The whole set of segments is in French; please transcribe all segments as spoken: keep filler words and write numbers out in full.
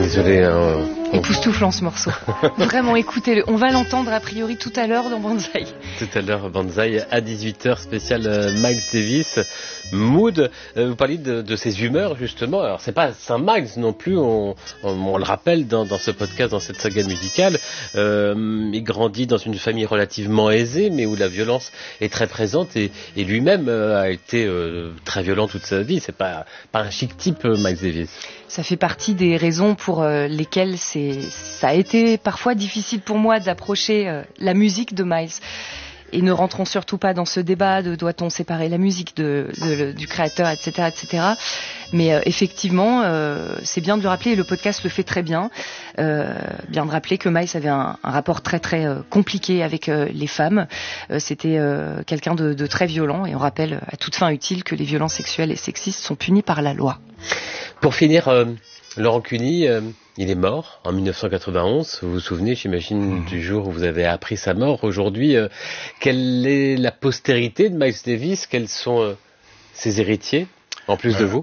Désolé. Hein, on... Époustouflant ce morceau. Vraiment, écoutez-le. On va l'entendre a priori tout à l'heure dans Banzai. Tout à l'heure, Banzai, à dix-huit heures, spécial euh, Miles Davis. Mood, euh, vous parliez de, de ses humeurs, justement. Alors, c'est pas Saint Miles non plus, on, on, on le rappelle dans, dans ce podcast, dans cette saga musicale. Euh, il grandit dans une famille relativement aisée, mais où la violence est très présente, et, et lui-même euh, a été euh, très violent toute sa vie. C'est pas, pas un chic type, euh, Miles Davis. Ça fait partie des raisons pour euh, lesquelles c'est, ça a été parfois difficile pour moi d'approcher euh, la musique de Miles. Et ne rentrons surtout pas dans ce débat de doit-on séparer la musique de, de, de, du créateur, et cetera, et cetera. Mais euh, effectivement, euh, c'est bien de le rappeler, et le podcast le fait très bien. Euh, bien de rappeler que Miles avait un, un rapport très très euh, compliqué avec euh, les femmes. Euh, c'était euh, quelqu'un de, de très violent, et on rappelle à toute fin utile que les violences sexuelles et sexistes sont punies par la loi. Pour finir, euh, Laurent Cuny, euh, il est mort en dix-neuf cent quatre-vingt-onze. Vous vous souvenez, j'imagine, mmh. du jour où vous avez appris sa mort. Aujourd'hui, euh, quelle est la postérité de Miles Davis? Quels sont euh, ses héritiers, en plus euh, de vous?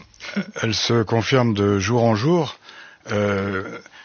Elle se confirme de jour en jour. Euh,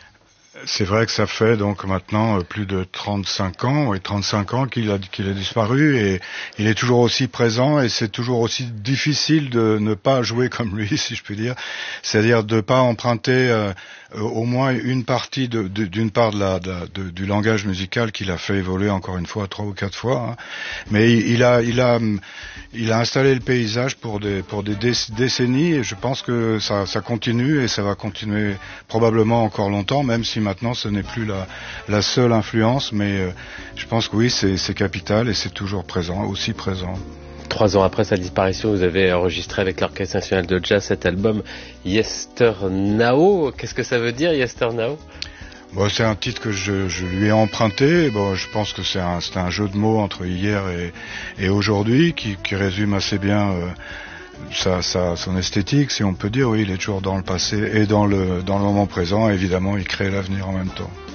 c'est vrai que ça fait donc maintenant plus de trente-cinq ans, et trente-cinq ans qu'il a, qu'il a disparu, et il est toujours aussi présent, et c'est toujours aussi difficile de ne pas jouer comme lui, si je puis dire. C'est-à-dire de ne pas emprunter euh, au moins une partie de, de, d'une part de la, de, de, du langage musical qu'il a fait évoluer encore une fois, trois ou quatre fois. Hein. Mais il, il a, il a, il a installé le paysage pour des, pour des décennies, et je pense que ça, ça continue, et ça va continuer probablement encore longtemps, même si maintenant ce n'est plus la, la seule influence. Mais euh, je pense que oui, c'est, c'est capital, et c'est toujours présent, aussi présent. Trois ans après sa disparition, vous avez enregistré avec l'Orchestre National de Jazz cet album Yester Now. Qu'est-ce que ça veut dire, Yester Now? Bon, c'est un titre que je, je lui ai emprunté. Bon, je pense que c'est un, c'est un jeu de mots entre hier et, et aujourd'hui qui, qui résume assez bien euh, sa, sa, son esthétique, si on peut dire. Oui, il est toujours dans le passé et dans le, dans le moment présent. Évidemment, il crée l'avenir en même temps.